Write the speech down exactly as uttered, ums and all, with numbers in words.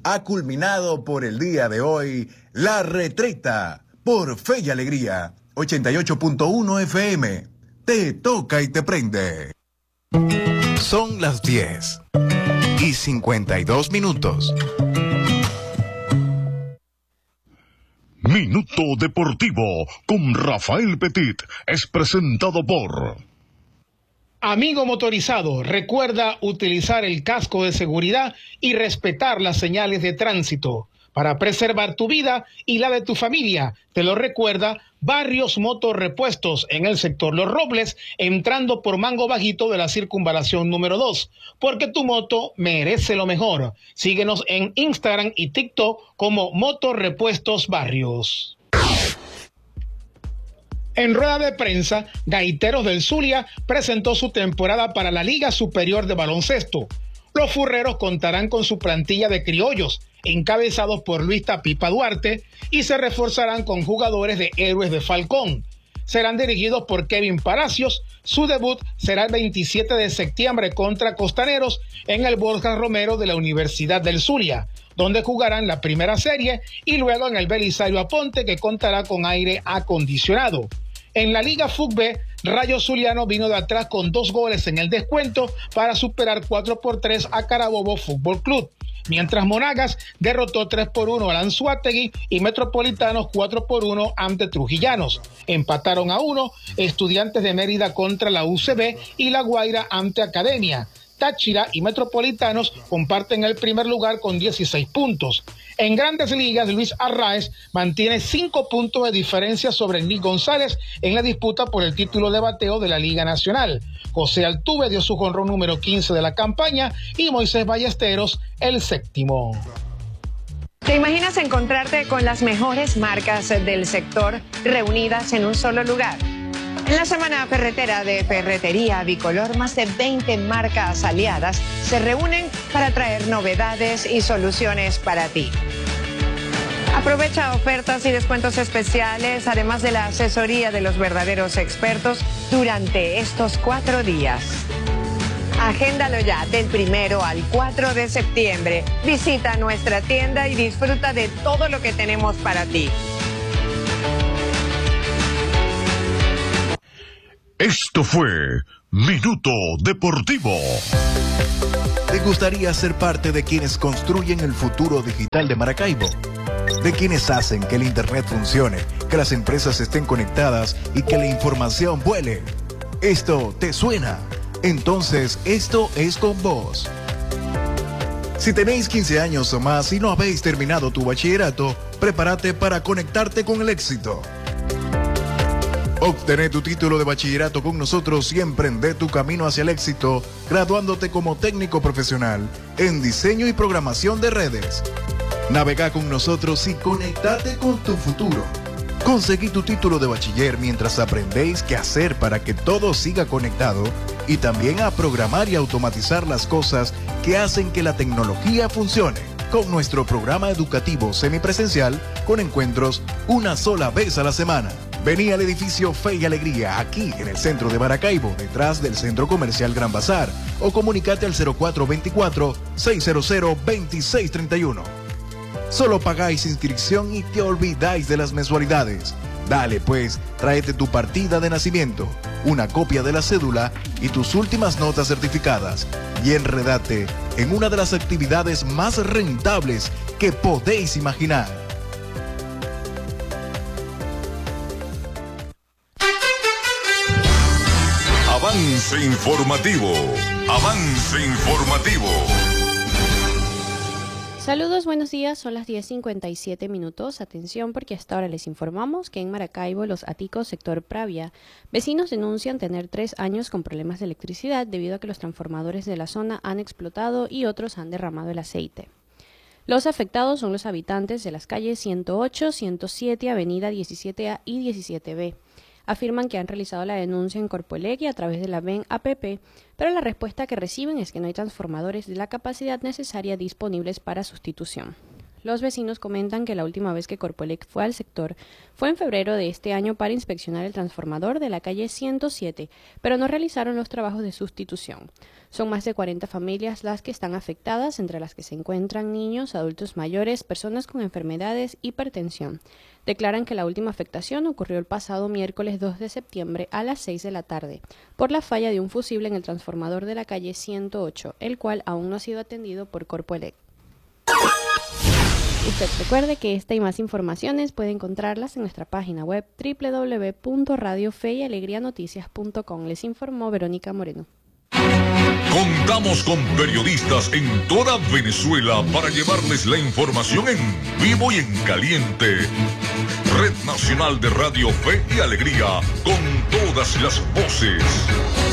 ha culminado por el día de hoy La Retreta por Fe y Alegría, ochenta y ocho punto uno F M. Te toca y te prende. Son las diez y cincuenta y dos minutos. Minuto Deportivo con Rafael Petit es presentado por... Amigo motorizado, recuerda utilizar el casco de seguridad y respetar las señales de tránsito para preservar tu vida y la de tu familia. Te lo recuerda Barrios Motorrepuestos en el sector Los Robles, entrando por Mango Bajito de la circunvalación número dos, porque tu moto merece lo mejor. Síguenos en Instagram y TikTok como Motorrepuestos Barrios. En rueda de prensa, Gaiteros del Zulia presentó su temporada para la Liga Superior de Baloncesto. Los furreros contarán con su plantilla de criollos, encabezados por Luis Tapipa Duarte, y se reforzarán con jugadores de Héroes de Falcón. Serán dirigidos por Kevin Palacios. Su debut será el veintisiete de septiembre contra Costaneros en el Borja Romero de la Universidad del Zulia, donde jugarán la primera serie, y luego en el Belisario Aponte, que contará con aire acondicionado. En la Liga F U C B, Rayo Zuliano vino de atrás con dos goles en el descuento para superar cuatro por tres a Carabobo Fútbol Club, mientras Monagas derrotó tres por uno al Anzoátegui y Metropolitanos cuatro por uno ante Trujillanos. Empataron a uno Estudiantes de Mérida contra la U C B y La Guaira ante Academia. Táchira y Metropolitanos comparten el primer lugar con dieciséis puntos. En Grandes Ligas, Luis Arraez mantiene cinco puntos de diferencia sobre Nick González en la disputa por el título de bateo de la Liga Nacional. José Altuve dio su jonrón número quince de la campaña y Moisés Ballesteros el séptimo. ¿Te imaginas encontrarte con las mejores marcas del sector reunidas en un solo lugar? En la Semana Ferretera de Ferretería Bicolor, más de veinte marcas aliadas se reúnen para traer novedades y soluciones para ti. Aprovecha ofertas y descuentos especiales, además de la asesoría de los verdaderos expertos durante estos cuatro días. Agéndalo ya del primero al cuatro de septiembre. Visita nuestra tienda y disfruta de todo lo que tenemos para ti. Esto fue Minuto Deportivo. ¿Te gustaría ser parte de quienes construyen el futuro digital de Maracaibo? De quienes hacen que el Internet funcione, que las empresas estén conectadas y que la información vuele. ¿Esto te suena? Entonces, esto es con vos. Si tenéis quince años o más y no habéis terminado tu bachillerato, prepárate para conectarte con el éxito. Obtener tu título de bachillerato con nosotros y emprende tu camino hacia el éxito, graduándote como técnico profesional en diseño y programación de redes. Navega con nosotros y conectate con tu futuro. Conseguí tu título de bachiller mientras aprendéis qué hacer para que todo siga conectado y también a programar y automatizar las cosas que hacen que la tecnología funcione. Con nuestro programa educativo semipresencial con encuentros una sola vez a la semana. Vení al edificio Fe y Alegría, aquí en el centro de Maracaibo, detrás del Centro Comercial Gran Bazar, o comunicate al cero cuatro veinticuatro, seiscientos, veintiséis treinta y uno. Solo pagáis inscripción y te olvidáis de las mensualidades. Dale pues, tráete tu partida de nacimiento, una copia de la cédula y tus últimas notas certificadas, y enredate en una de las actividades más rentables que podéis imaginar. Avance informativo. Avance informativo. Saludos, buenos días, son las diez cincuenta y siete minutos. Atención porque hasta ahora les informamos que en Maracaibo, Los Aticos, sector Pravia, vecinos denuncian tener tres años con problemas de electricidad debido a que los transformadores de la zona han explotado y otros han derramado el aceite. Los afectados son los habitantes de las calles ciento ocho, ciento siete, avenida diecisiete A y diecisiete B. Afirman que han realizado la denuncia en Corpoelec y a través de la B E N A P P, pero la respuesta que reciben es que no hay transformadores de la capacidad necesaria disponibles para sustitución. Los vecinos comentan que la última vez que Corpoelec fue al sector fue en febrero de este año para inspeccionar el transformador de la calle ciento siete, pero no realizaron los trabajos de sustitución. Son más de cuarenta familias las que están afectadas, entre las que se encuentran niños, adultos mayores, personas con enfermedades, hipertensión. Declaran que la última afectación ocurrió el pasado miércoles dos de septiembre a las seis de la tarde, por la falla de un fusible en el transformador de la calle ciento ocho, el cual aún no ha sido atendido por Corpoelec. Usted recuerde que esta y más informaciones puede encontrarlas en nuestra página web doble u doble u doble u punto radio fe y alegría noticias punto com. Les informó Verónica Moreno. Contamos con periodistas en toda Venezuela para llevarles la información en vivo y en caliente. Red Nacional de Radio Fe y Alegría, con todas las voces.